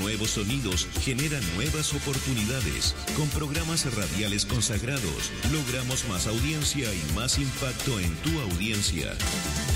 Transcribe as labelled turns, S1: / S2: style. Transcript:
S1: nuevos sonidos genera nuevas oportunidades. Con programas radiales consagrados, logramos más audiencia y más impacto en tu audiencia.